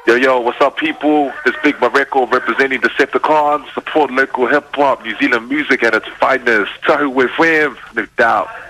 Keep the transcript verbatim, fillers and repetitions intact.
Yo, yo, what's up, people? This Big Mareko representing Decepticons. Support local hip-hop, New Zealand music at its finest. Tahu with Wave, no doubt.